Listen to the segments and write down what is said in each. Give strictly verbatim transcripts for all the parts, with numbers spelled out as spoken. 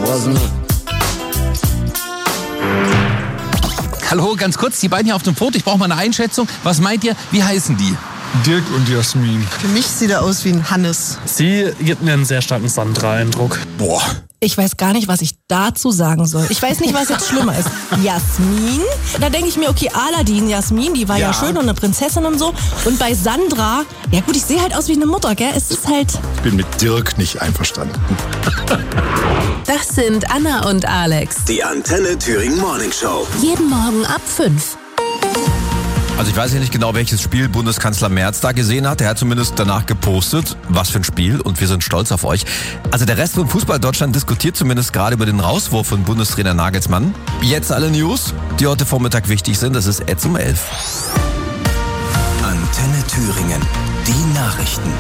wasn't it? Hallo, ganz kurz, die beiden hier auf dem Foto, ich brauche mal eine Einschätzung. Was meint ihr, wie heißen die? Dirk und Jasmin. Für mich sieht er aus wie ein Hannes. Sie gibt mir einen sehr starken Sandra-Eindruck. Boah. Ich weiß gar nicht, was ich dazu sagen soll. Ich weiß nicht, was jetzt schlimmer ist. Jasmin? Da denke ich mir, okay, Aladdin, Jasmin, die war ja. ja schön und eine Prinzessin und so. Und bei Sandra, ja gut, ich sehe halt aus wie eine Mutter, gell? Es ist halt... Ich bin mit Dirk nicht einverstanden. Das sind Anna und Alex. Die Antenne Thüringen Morning Show. Jeden Morgen ab fünf. Also ich weiß ja nicht genau, welches Spiel Bundeskanzler Merz da gesehen hat. Er hat zumindest danach gepostet, was für ein Spiel, und wir sind stolz auf euch. Also der Rest von Fußball Deutschland diskutiert zumindest gerade über den Rauswurf von Bundestrainer Nagelsmann. Jetzt alle News, die heute Vormittag wichtig sind. Das ist Ed um elf. Antenne Thüringen. Die Nachrichten.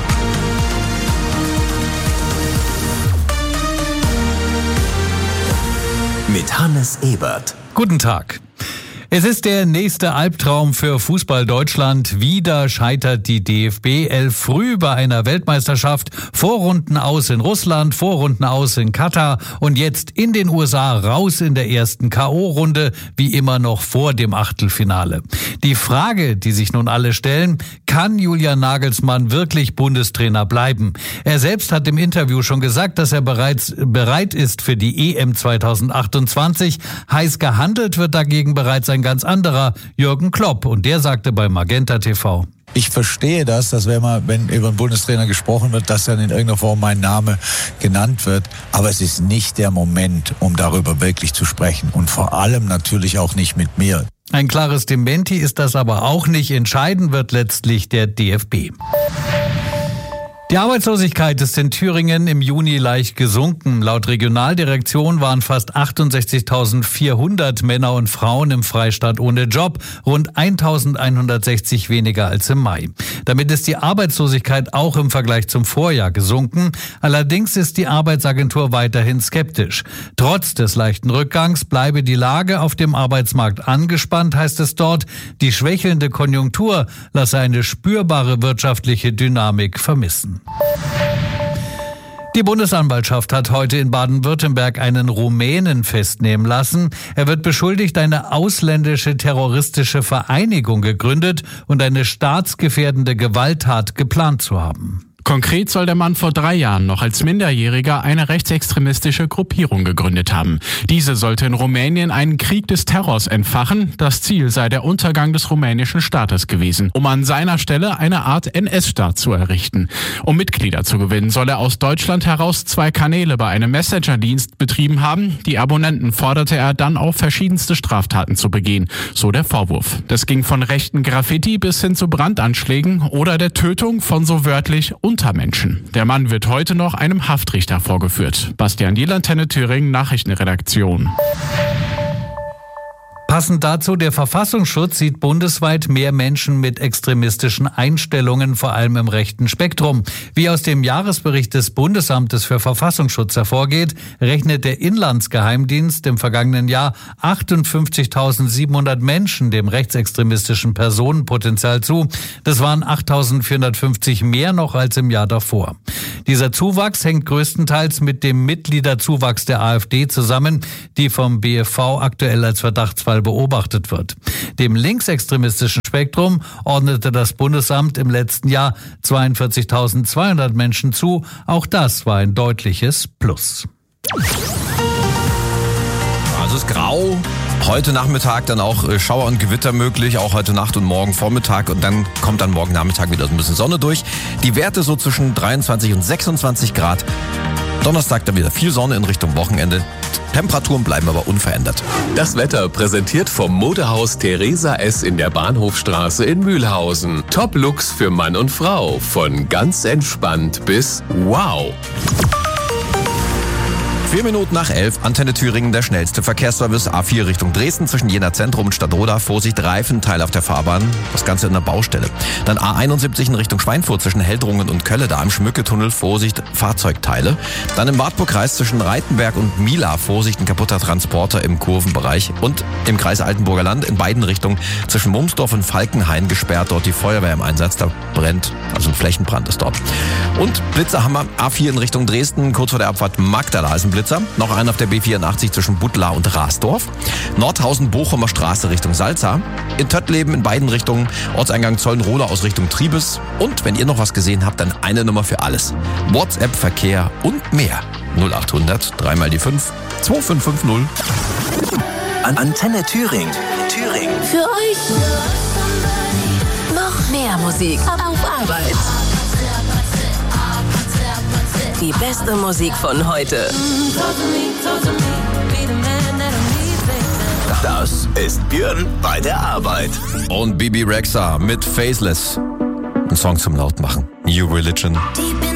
Mit Hannes Ebert. Guten Tag. Es ist der nächste Albtraum für Fußball Deutschland. Wieder scheitert die D F B elf früh bei einer Weltmeisterschaft. Vorrunden aus in Russland, Vorrunden aus in Katar und jetzt in den U S A raus in der ersten K O-Runde, wie immer noch vor dem Achtelfinale. Die Frage, die sich nun alle stellen, kann Julian Nagelsmann wirklich Bundestrainer bleiben? Er selbst hat im Interview schon gesagt, dass er bereits bereit ist für die E M zweitausendachtundzwanzig. Heiß gehandelt wird dagegen bereits ein ganz anderer, Jürgen Klopp, und der sagte bei Magenta T V. Ich verstehe das, dass wenn man, wenn über einen Bundestrainer gesprochen wird, dass dann in irgendeiner Form mein Name genannt wird. Aber es ist nicht der Moment, um darüber wirklich zu sprechen. Und vor allem natürlich auch nicht mit mir. Ein klares Dementi ist das aber auch nicht. Entscheiden wird letztlich der D F B. Die Arbeitslosigkeit ist in Thüringen im Juni leicht gesunken. Laut Regionaldirektion waren fast achtundsechzigtausendvierhundert Männer und Frauen im Freistaat ohne Job, rund eintausendeinhundertsechzig weniger als im Mai. Damit ist die Arbeitslosigkeit auch im Vergleich zum Vorjahr gesunken. Allerdings ist die Arbeitsagentur weiterhin skeptisch. Trotz des leichten Rückgangs bleibe die Lage auf dem Arbeitsmarkt angespannt, heißt es dort. Die schwächelnde Konjunktur lasse eine spürbare wirtschaftliche Dynamik vermissen. Die Bundesanwaltschaft hat heute in Baden-Württemberg einen Rumänen festnehmen lassen. Er wird beschuldigt, eine ausländische terroristische Vereinigung gegründet und eine staatsgefährdende Gewalttat geplant zu haben. Konkret soll der Mann vor drei Jahren noch als Minderjähriger eine rechtsextremistische Gruppierung gegründet haben. Diese sollte in Rumänien einen Krieg des Terrors entfachen. Das Ziel sei der Untergang des rumänischen Staates gewesen, um an seiner Stelle eine Art N S-Staat zu errichten. Um Mitglieder zu gewinnen, soll er aus Deutschland heraus zwei Kanäle bei einem Messenger-Dienst betrieben haben. Die Abonnenten forderte er dann auf, verschiedenste Straftaten zu begehen, so der Vorwurf. Das ging von rechten Graffiti bis hin zu Brandanschlägen oder der Tötung von so wörtlich Untermenschen. Der Mann wird heute noch einem Haftrichter vorgeführt. Bastian Diel, Antenne Thüringen, Nachrichtenredaktion. Passend dazu, der Verfassungsschutz sieht bundesweit mehr Menschen mit extremistischen Einstellungen, vor allem im rechten Spektrum. Wie aus dem Jahresbericht des Bundesamtes für Verfassungsschutz hervorgeht, rechnet der Inlandsgeheimdienst im vergangenen Jahr achtundfünfzigtausendsiebenhundert Menschen dem rechtsextremistischen Personenpotenzial zu. Das waren achttausendvierhundertfünfzig mehr noch als im Jahr davor. Dieser Zuwachs hängt größtenteils mit dem Mitgliederzuwachs der AfD zusammen, die vom B F V aktuell als Verdachtsfall beobachtet wird. Dem linksextremistischen Spektrum ordnete das Bundesamt im letzten Jahr zweiundvierzigtausendzweihundert Menschen zu. Auch das war ein deutliches Plus. Also es ist grau. Heute Nachmittag dann auch Schauer und Gewitter möglich, auch heute Nacht und morgen Vormittag, und dann kommt dann morgen Nachmittag wieder so ein bisschen Sonne durch. Die Werte so zwischen dreiundzwanzig und sechsundzwanzig Grad. Donnerstag dann wieder viel Sonne in Richtung Wochenende. Temperaturen bleiben aber unverändert. Das Wetter präsentiert vom Modehaus Theresa S. in der Bahnhofstraße in Mühlhausen. Top-Looks für Mann und Frau. Von ganz entspannt bis wow. Vier Minuten nach elf, Antenne Thüringen, der schnellste Verkehrsservice. A vier Richtung Dresden zwischen Jena Zentrum und Stadtroda. Vorsicht, Reifenteil auf der Fahrbahn. Das Ganze in der Baustelle. Dann A einundsiebzig in Richtung Schweinfurt zwischen Heldrungen und Kölle. Da im Schmücketunnel. Vorsicht, Fahrzeugteile. Dann im Wartburgkreis zwischen Reitenberg und Mila. Vorsicht, ein kaputter Transporter im Kurvenbereich. Und im Kreis Altenburger Land in beiden Richtungen zwischen Mumsdorf und Falkenhain gesperrt. Dort die Feuerwehr im Einsatz. Da brennt, also ein Flächenbrand ist dort. Und Blitzerhammer, A vier in Richtung Dresden. Kurz vor der Abfahrt Magdala ist ein Blitz Görlitzer. Noch einen auf der B vierundachtzig zwischen Buttlar und Rasdorf. Nordhausen-Bochumer Straße Richtung Salza. In Töttleben in beiden Richtungen. Ortseingang Zollenroda aus Richtung Triebes. Und wenn ihr noch was gesehen habt, dann eine Nummer für alles. WhatsApp, Verkehr und mehr. null achthundert, dreimal die fünf, zwei fünf fünf null. An Antenne Thüringen. Thüringen. Für euch noch mehr Musik auf Arbeit. Die beste Musik von heute. Das ist Björn bei der Arbeit. Und Bibi Rexha mit Faceless. Ein Song zum Lautmachen. New Religion.